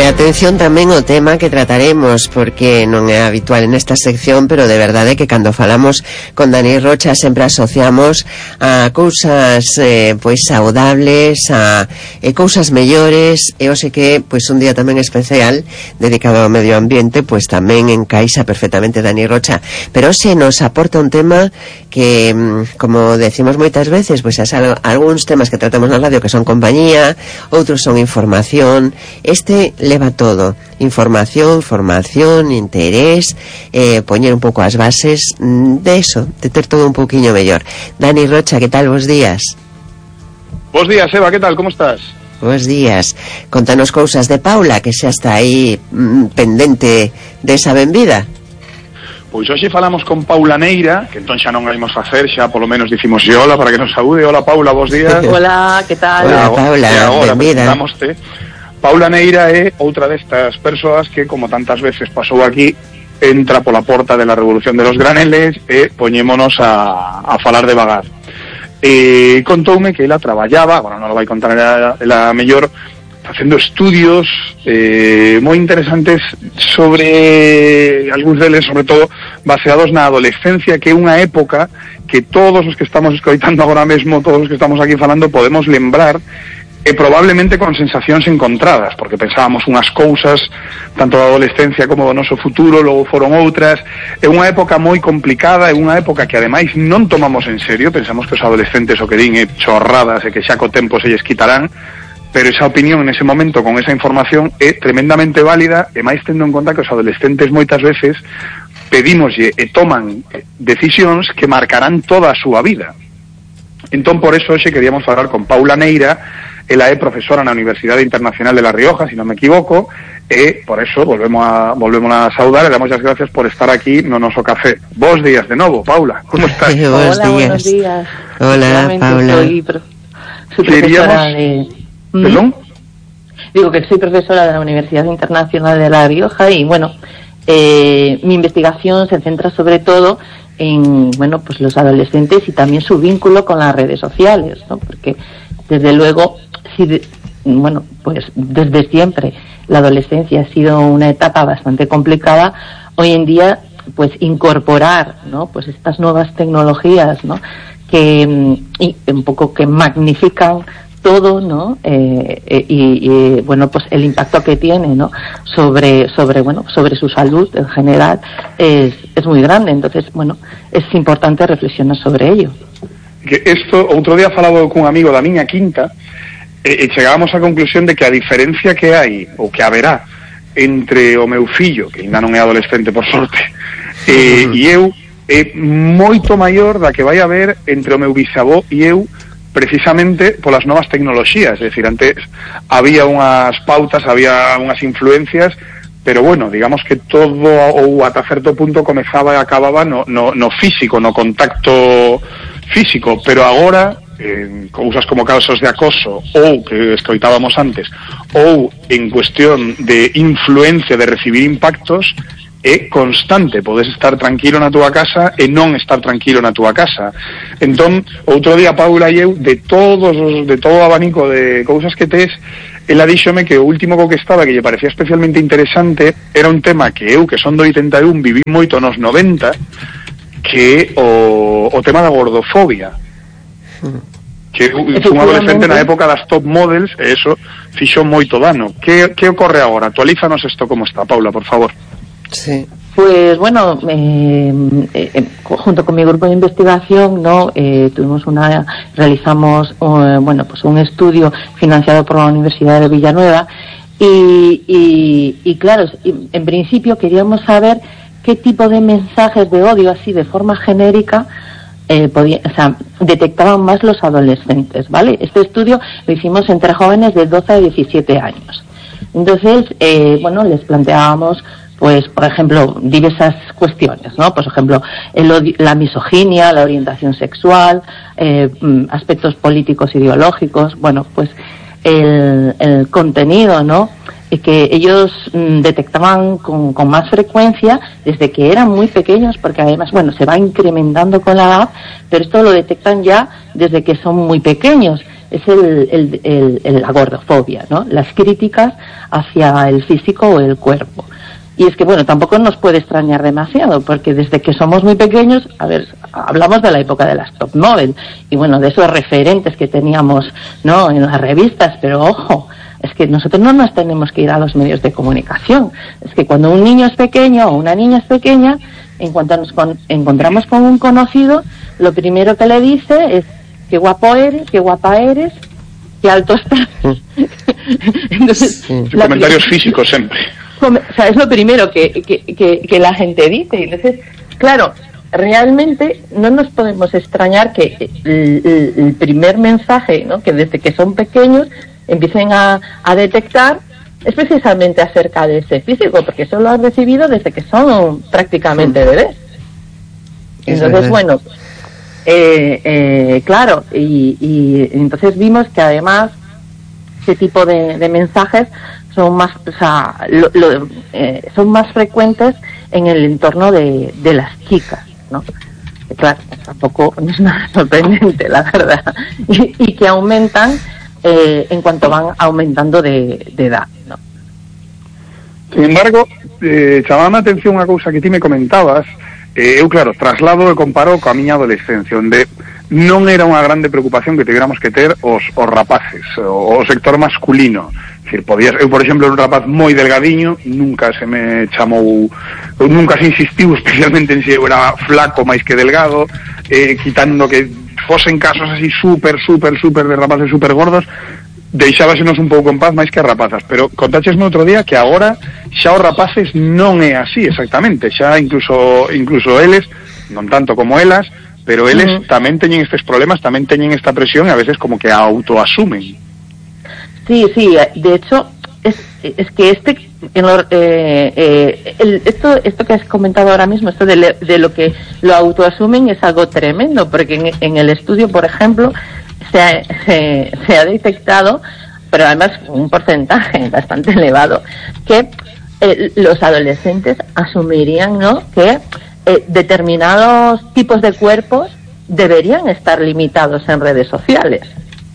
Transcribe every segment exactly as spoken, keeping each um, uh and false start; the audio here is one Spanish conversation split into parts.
E atención tamén ao tema que trataremos, porque non é habitual nesta sección, pero de verdade que cando falamos con Dani Rocha sempre asociamos a cousas eh, pois saudables, a eh, cousas mellores, e hoxe que pois un día tamén especial dedicado ao medio ambiente, pois tamén encaixa perfectamente Dani Rocha. Pero hoxe nos aporta un tema que, como decimos moitas veces, pois as, algúns temas que tratamos na radio que son compañía, outros son información. Este leva todo, información, formación, interés, eh, poñer un pouco as bases de eso, de ter todo un pouquiño mellor. Dani Rocha, que tal, bos días? Bos días, Eva, que tal, como estás? Bos días. Contanos cousas de Paula, que xa está aí mm, pendente desa benvida. Pois hoxe falamos con Paula Neira, que entón xa non a imos facer, xa polo menos dicimos hola para que nos saúde. Hola, Paula, bos días. Hola, que tal? Hola, Paula, benvida. Paula Neira é outra destas persoas que, como tantas veces pasou aquí, entra pola porta de la revolución de los graneles e poñémonos a, a falar devagar. E contoume que ela traballaba, bueno, non lo vai contar ela, ela mellor, facendo estudios eh, moi interesantes sobre, algúns deles, sobre todo, baseados na adolescencia, que é unha época que todos os que estamos escoitando agora mesmo, todos os que estamos aquí falando, podemos lembrar, e probablemente con sensacións encontradas, porque pensábamos unhas cousas tanto da adolescencia como do noso futuro, logo foron outras. É unha época moi complicada, é unha época que ademais non tomamos en serio, pensamos que os adolescentes o que din é chorradas e que xa co tempo se lles quitarán, pero esa opinión en ese momento con esa información é tremendamente válida, e máis tendo en conta que os adolescentes moitas veces pedimoslle e toman decisións que marcarán toda a súa vida. Entón, por eso, hoxe queríamos falar con Paula Neira. Ela é profesora na Universidade Internacional de La Rioja, se non me equivoco, e por eso volvemos a volvemos a saudar e damos as gracias por estar aquí no noso café. Bos días de novo, Paula, como estás? Bos Hola, días. buenos días. Hola, Paula. Soy, pro soy profesora de... ¿Perdón? Digo que soy profesora de la Universidad Internacional de La Rioja y, bueno, eh, mi investigación se centra sobre todo en, bueno, pues los adolescentes y también su vínculo con las redes sociales, ¿no? Porque, desde luego, sí, de, bueno, pues desde siempre la adolescencia ha sido una etapa bastante complicada. Hoy en día, pues incorporar, ¿no? Pues estas nuevas tecnologías, ¿no? Que y un poco que magnifican todo, ¿no? Eh, eh, y, y bueno, pues el impacto que tiene, ¿no? Sobre, sobre, bueno, sobre su salud en general es, es muy grande. Entonces, bueno, es importante reflexionar sobre ello. Que esto, outro día falaba cun amigo da miña quinta e, e chegábamos á conclusión de que a diferencia que hai, ou que haberá, entre o meu fillo, que ainda non é adolescente por sorte, e, e eu, é moito maior da que vai haber entre o meu bisavó e eu, precisamente polas novas tecnoloxías. É dicir, antes había unhas pautas, había unhas influencias, pero bueno, digamos que todo, ou ata certo punto, comezaba e acababa no, no, no físico, no contacto físico, pero agora en cousas como casos de acoso ou que escoitábamos antes, ou en cuestión de influencia, de recibir impactos, é constante. Podes estar tranquilo na túa casa e non estar tranquilo na túa casa. Entón, outro día Paula e eu, de todos os, de todo o abanico de cousas que tes, ela díxome que o último co que estaba, que lle parecía especialmente interesante, era un tema que eu, que son do oitenta e un, viví moito nos noventa, que o, o tema da gordofobia, que fui un adolescente na época das top models, e eso fixo moito dano. Que, que ocorre agora? Actualízanos isto como está, Paula, por favor. Sí. Pues bueno, eh, eh, junto con mi grupo de investigación, no, eh, tuvimos una, realizamos, uh, bueno, pues un estudio financiado por la Universidad de Villanueva y, y, y claro, en principio queríamos saber qué tipo de mensajes de odio, así de forma genérica, eh, podía, o sea, detectaban más los adolescentes, ¿vale? Este estudio lo hicimos entre jóvenes de doce a diecisiete años. Entonces, eh, bueno, les planteábamos, pues, por ejemplo, diversas cuestiones, ¿no? Por ejemplo, el, la misoginia, la orientación sexual, eh, aspectos políticos, ideológicos, bueno, pues el, el contenido, ¿no? Que ellos mm, detectaban con, con más frecuencia desde que eran muy pequeños, porque además, bueno, se va incrementando con la edad, pero esto lo detectan ya desde que son muy pequeños. es el, el, el, el, la gordofobia, ¿no? Las críticas hacia el físico o el cuerpo. Y es que, bueno, tampoco nos puede extrañar demasiado, porque desde que somos muy pequeños, a ver, hablamos de la época de las top model, y bueno, de esos referentes que teníamos, ¿no?, en las revistas, pero ojo, es que nosotros no nos tenemos que ir a los medios de comunicación. Es que cuando un niño es pequeño o una niña es pequeña, en cuanto nos con, encontramos con un conocido, lo primero que le dice es: qué guapo eres, qué guapa eres, qué alto estás. Entonces, sí. Comentarios físicos siempre. O sea, es lo primero que, que, que, que la gente dice. Y entonces, claro, realmente no nos podemos extrañar que el, el primer mensaje, ¿no?, que desde que son pequeños empiecen a, a detectar, es precisamente acerca de ese físico, porque eso lo han recibido desde que son prácticamente bebés. Entonces, bueno, eh, eh, claro, y, y entonces vimos que además ese tipo de, de mensajes son más, o sea, lo, lo, eh, son más frecuentes en el entorno de, de las chicas, ¿no? Que claro, tampoco no es nada sorprendente, la verdad, y, y que aumentan eh, en cuanto van aumentando de, de edad, ¿no? Sin embargo, eh, chamaba a atención unha cousa que ti me comentabas. Eh, eu, claro, traslado e comparo coa miña adolescencia, onde non era unha grande preocupación que tiveramos que ter os, os rapaces, o, o sector masculino. Decir, podías, eu, por exemplo, era un rapaz moi delgadiño, nunca se me chamou, nunca se insistiu especialmente en si eu era flaco máis que delgado, eh, quitando que fosen casos así super, super, super de rapaces super gordos, deixábasenos un pouco en paz máis que rapazas. Pero contáchesme outro día que agora xa os rapaces non é así exactamente, xa incluso incluso eles, non tanto como elas, pero eles uh-huh. tamén teñen estes problemas, tamén teñen esta presión e a veces como que a autoasumen. Sí, sí, de hecho es, es que este en lo, eh, eh, el, esto esto que has comentado ahora mismo, esto de, le, de lo que lo autoasumen, es algo tremendo, porque en, en el estudio, por ejemplo, se ha, se, se ha detectado, pero además un porcentaje bastante elevado, que eh, los adolescentes asumirían, ¿no?, que eh, determinados tipos de cuerpos deberían estar limitados en redes sociales.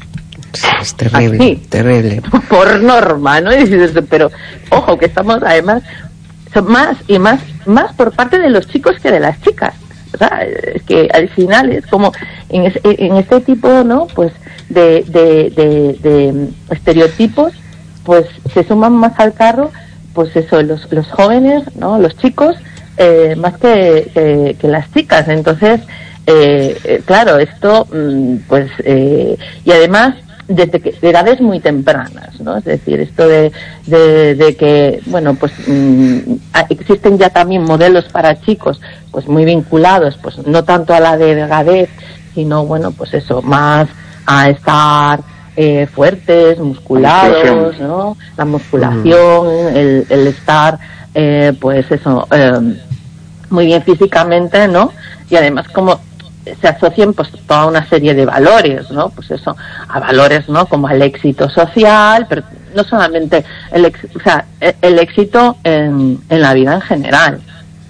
Es terrible, así, terrible. Por norma, ¿no? Y dices, pero ojo, que estamos además son más y más más por parte de los chicos que de las chicas. O sea, es que al final es como en, es, en este tipo, ¿no?, pues de, de, de, de estereotipos, pues se suman más al carro, pues eso, los, los jóvenes, ¿no?, los chicos, eh, más que, que, que las chicas. Entonces, eh, eh, claro, esto, pues, eh, y además desde que, de edades muy tempranas, ¿no? Es decir, esto de, de, de que, bueno, pues mmm, existen ya también modelos para chicos, pues muy vinculados, pues no tanto a la delgadez, sino, bueno, pues eso, más a estar eh, fuertes, musculados, ¿no? La musculación, mm. el, el estar, eh, pues eso, eh, muy bien físicamente, ¿no? Y además como se asocian pues toda una serie de valores, ¿no? Pues eso, a valores, ¿no?, como el éxito social, pero no solamente el, ex, o sea, el éxito en, en la vida en general.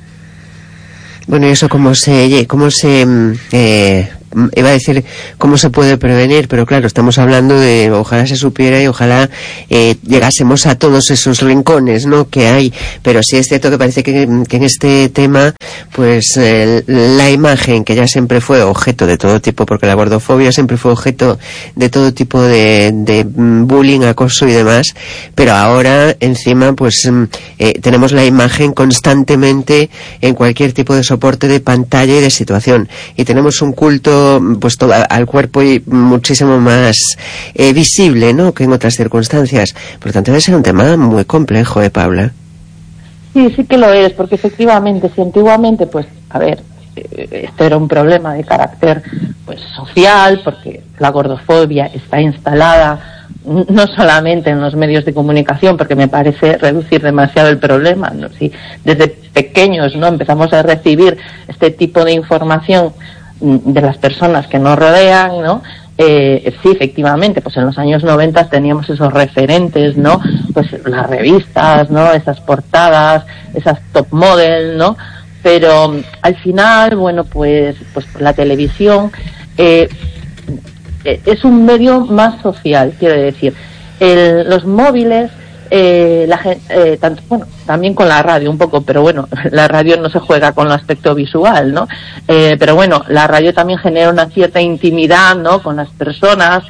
Bueno, y eso cómo se, cómo se, eh, iba a decir cómo se puede prevenir, pero claro, estamos hablando de ojalá se supiera y ojalá eh, llegásemos a todos esos rincones, ¿no?, que hay, pero sí es cierto que parece que, que en este tema pues eh, la imagen, que ya siempre fue objeto de todo tipo, porque la gordofobia siempre fue objeto de todo tipo de, de bullying, acoso y demás, pero ahora encima pues eh, tenemos la imagen constantemente en cualquier tipo de soporte de pantalla y de situación, y tenemos un culto pues todo, al cuerpo y muchísimo más eh, visible, ¿no?, que en otras circunstancias. Por lo tanto debe ser un tema muy complejo, ¿eh, Paula? Sí, sí que lo es, porque efectivamente, si antiguamente, pues, a ver, eh, esto era un problema de carácter pues social, porque la gordofobia está instalada no solamente en los medios de comunicación, porque me parece reducir demasiado el problema, ¿no? Si desde pequeños, ¿no?, empezamos a recibir este tipo de información de las personas que nos rodean, ¿no? Eh, sí, efectivamente, pues en los años noventa teníamos esos referentes, ¿no? Pues las revistas, ¿no?, esas portadas, esas top model, ¿no? Pero al final, bueno, pues, pues la televisión eh, es un medio más social, quiero decir. El, los móviles, eh, la, eh, tanto, bueno, también con la radio un poco, pero bueno, la radio no se juega con el aspecto visual, ¿no? Eh, pero bueno, la radio también genera una cierta intimidad, ¿no? Con las personas,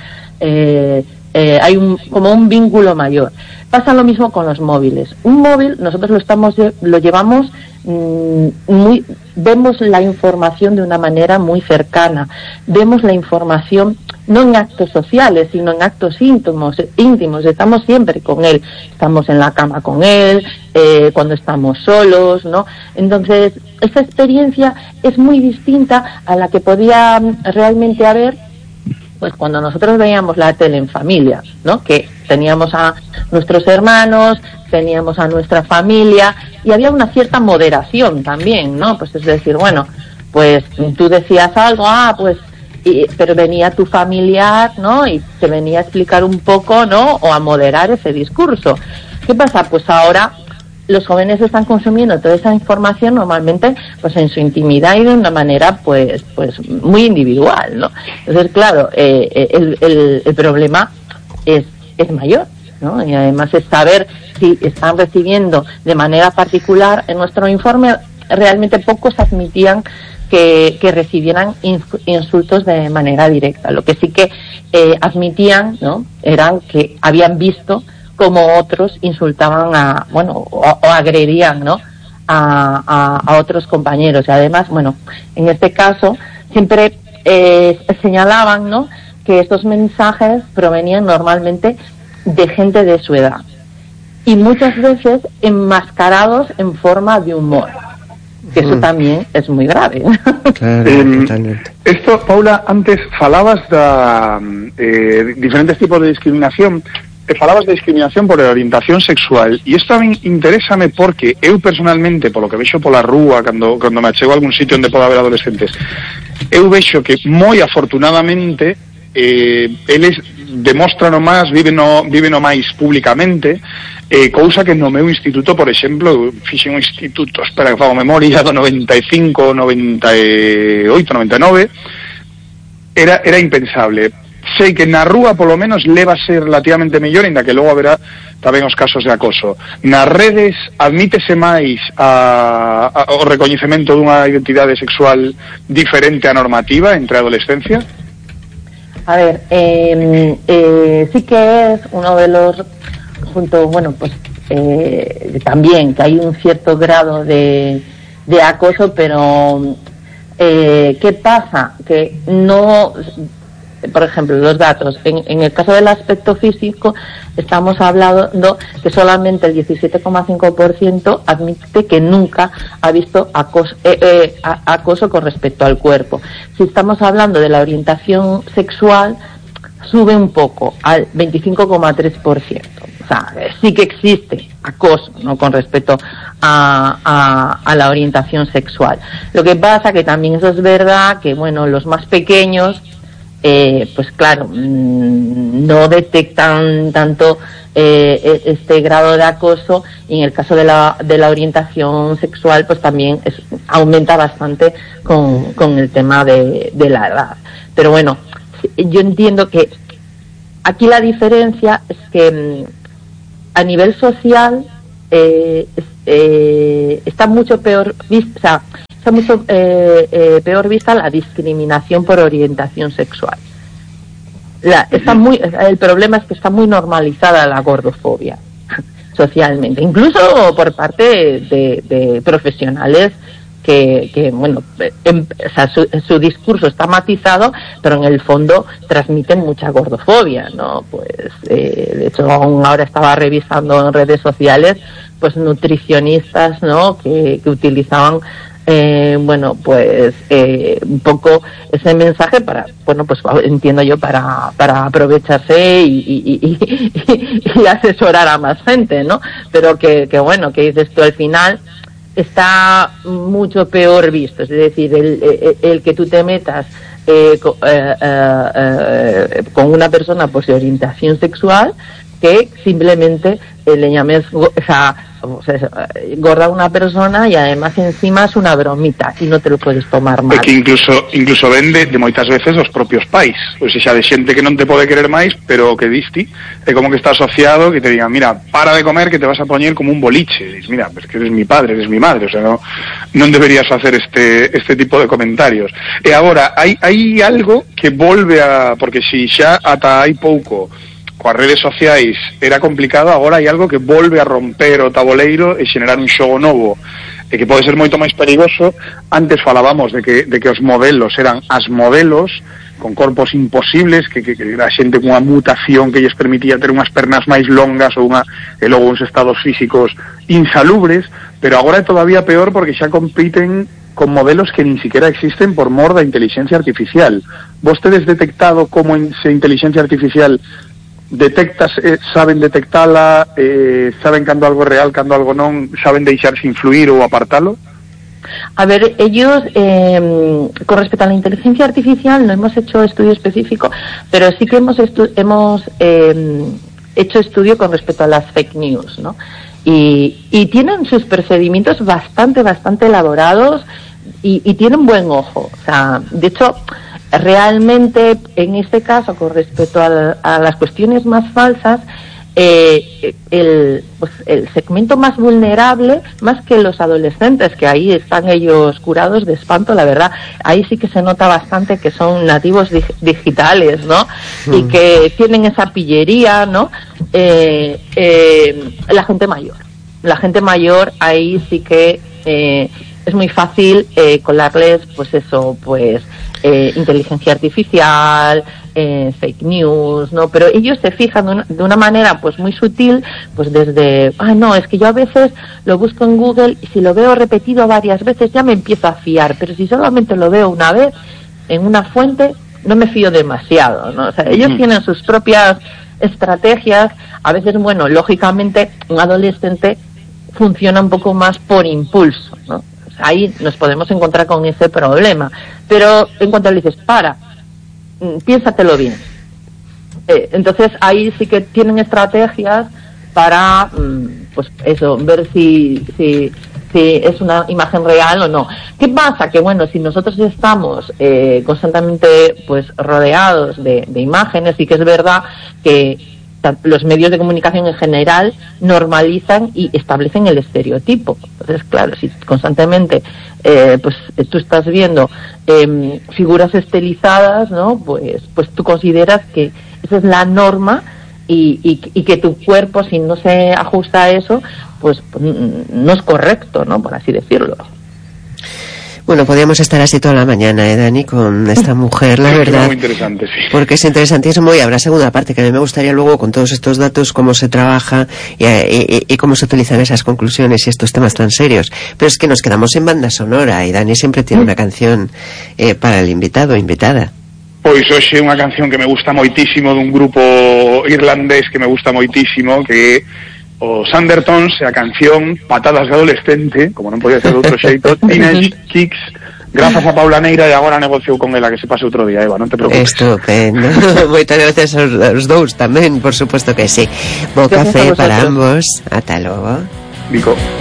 eh, eh, hay un, como un vínculo mayor. Pasa lo mismo con los móviles. Un móvil, nosotros lo estamos, lo llevamos mmm, muy, vemos la información de una manera muy cercana, vemos la información no en actos sociales, sino en actos íntimos, íntimos, estamos siempre con él, estamos en la cama con él, eh, cuando estamos solos, ¿no? Entonces, esa experiencia es muy distinta a la que podía realmente haber, pues cuando nosotros veíamos la tele en familia, ¿no? Que teníamos a nuestros hermanos, teníamos a nuestra familia, y había una cierta moderación también, ¿no? Pues es decir, bueno, pues tú decías algo, ah, pues Y, pero venía tu familiar, ¿no? Y te venía a explicar un poco, ¿no? O a moderar ese discurso. ¿Qué pasa? Pues ahora los jóvenes están consumiendo toda esa información normalmente, pues en su intimidad y de una manera, pues, pues muy individual, ¿no? Entonces, claro, eh, el, el, el problema es, es mayor, ¿no? Y además es saber si están recibiendo de manera particular. En nuestro informe realmente pocos admitían Que, que recibieran insultos de manera directa. Lo que sí que eh, admitían, ¿no? Eran que habían visto cómo otros insultaban a, bueno, o, o agredían, ¿no? A, a, a otros compañeros. Y además, bueno, en este caso siempre eh, señalaban, ¿no? Que estos mensajes provenían normalmente de gente de su edad y muchas veces enmascarados en forma de humor. Que eso también es muy grave. Claro, eh, esto, Paula, antes falabas de eh, diferentes tipos de discriminación, te falabas de discriminación por a orientación sexual, e isto a min interésame porque eu personalmente, polo que vexo pola rúa, cando, cando me achego a algún sitio onde pode haber adolescentes, eu vexo que moi afortunadamente eh, eles demostran o máis, viven o, viven o máis públicamente, eh, cousa que no meu instituto, por exemplo, fixe un instituto, espera que fago memoria, do noventa e cinco, noventa e oito, noventa e nove, era, era impensable. Sei que na rúa, polo menos, leva a ser relativamente mellor, ainda que logo haberá tamén os casos de acoso. Nas redes, admítese máis a, a, o recoñecemento dunha identidade sexual diferente á normativa entre a adolescencia? A ver, eh, eh, sí que es uno de los, junto, bueno, pues eh, también que hay un cierto grado de, de acoso, pero eh, ¿qué pasa? Que no, por ejemplo, los datos, en, en el caso del aspecto físico, estamos hablando que solamente el diecisiete coma cinco por ciento admite que nunca ha visto acoso, eh, eh, acoso con respecto al cuerpo. Si estamos hablando de la orientación sexual, sube un poco al veinticinco coma tres por ciento. O sea, sí que existe acoso, ¿no? Con respecto a, a, a la orientación sexual. Lo que pasa que también eso es verdad que, bueno, los más pequeños, Eh, pues claro, mmm, no detectan tanto eh, este grado de acoso, y en el caso de la, de la orientación sexual pues también es, aumenta bastante con, con el tema de, de la edad. Pero bueno, yo entiendo que aquí la diferencia es que mmm, a nivel social eh, eh, está mucho peor visto, o sea, está mucho eh, eh, peor vista la discriminación por orientación sexual. La, está muy, el problema es que está muy normalizada la gordofobia socialmente, incluso por parte de, de profesionales que, que bueno, en, o sea, su, su discurso está matizado, pero en el fondo transmiten mucha gordofobia, ¿no? Pues eh, de hecho aún ahora estaba revisando en redes sociales pues nutricionistas, ¿no? que, que utilizaban Eh, bueno, pues eh, un poco ese mensaje para, bueno, pues entiendo yo, para, para aprovecharse y, y, y, y asesorar a más gente, ¿no? Pero que, que bueno, que dices tú, al final está mucho peor visto, es decir, el, el, el que tú te metas eh, con, eh, eh, eh, con una persona pues de orientación sexual, que simplemente eh, le llames, o sea, o sea, gorda a una persona y además encima es una bromita e non te lo podes tomar mal. É que incluso incluso vende de moitas veces os propios pais, ou seja, de xente que non te pode querer máis, pero que diste é como que está asociado, que te digan, mira, para de comer que te vas a poñer como un boliche. E dices, mira, pues que eres mi padre, eres mi madre, o sea, no, non deberías hacer este este tipo de comentarios. E agora, hai, hai algo que volve a... porque si xa ata hai pouco coas redes sociais era complicado, agora hai algo que volve a romper o taboleiro e xenerar un xogo novo, e que pode ser moito máis perigoso. Antes falábamos de que, de que os modelos eran as modelos, con corpos imposibles, que, que, que era xente cunha mutación que lles permitía ter unhas pernas máis longas ou unha, e logo uns estados físicos insalubres, pero agora é todavía peor porque xa compiten con modelos que nin siquiera existen por mor da inteligencia artificial. Vos tedes detectado como en se inteligencia artificial detectas, eh, saben detectala, eh, saben cando algo é real, cando algo non, saben deixarse influir ou apartalo? A ver, ellos, eh, con respecto a la inteligencia artificial, no hemos hecho estudio específico, pero sí que hemos, estu hemos eh, hecho estudio con respecto a las fake news, ¿no? Y, y tienen sus procedimientos bastante, bastante elaborados y, y tienen buen ojo. O sea, de hecho, realmente, en este caso, con respecto a, a las cuestiones más falsas, eh, el, pues, el segmento más vulnerable, más que los adolescentes, que ahí están ellos curados de espanto, la verdad, ahí sí que se nota bastante que son nativos dig digitales, ¿no? Mm. Y que tienen esa pillería, ¿no? Eh, eh, la gente mayor. La gente mayor, ahí sí que eh, es muy fácil eh, colarles, pues eso, pues... Eh, inteligencia artificial, eh, fake news, ¿no? Pero ellos se fijan de una, de una manera pues muy sutil, pues desde, ah, no, es que yo a veces lo busco en Google y si lo veo repetido varias veces ya me empiezo a fiar, pero si solamente lo veo una vez en una fuente, no me fío demasiado, ¿no? O sea, ellos tienen sus propias estrategias. A veces, bueno, lógicamente un adolescente funciona un poco más por impulso, ¿no? Ahí nos podemos encontrar con ese problema, pero en cuanto le dices, para, piénsatelo bien, eh, entonces ahí sí que tienen estrategias para, pues eso, ver si, si, si es una imagen real o no. ¿Qué pasa? Que bueno, si nosotros estamos eh, constantemente pues rodeados de, de imágenes, sí que es verdad que los medios de comunicación en general normalizan y establecen el estereotipo. Entonces, claro, si constantemente eh, pues tú estás viendo eh, figuras estilizadas, ¿no? Pues, pues tú consideras que esa es la norma y, y, y que tu cuerpo, si no se ajusta a eso, pues no es correcto, ¿no? Por así decirlo. Bueno, podríamos estar así toda la mañana, ¿eh, Dani? Con esta mujer, la verdad. Es muy interesante, sí. Porque es interesantísimo y habrá segunda parte, que a mí me gustaría luego, con todos estos datos, cómo se trabaja y, y, y cómo se utilizan esas conclusiones y estos temas tan serios. Pero es que nos quedamos en banda sonora y Dani siempre tiene una canción eh, para el invitado o invitada. Pois hoxe unha canción que me gusta moitísimo dun grupo irlandés que me gusta moitísimo, que os Undertones, e a canción Patadas de Adolescente, como non podía ser de outro xeito, Teenage Kicks, grazas a Paula Neira, e agora negociou con ela, que se pase outro día, Eva, non te preocupes. Estupendo. Moitas gracias aos, aos dous tamén, por suposto que sí. Bo café para ambos. Ata logo. Vico.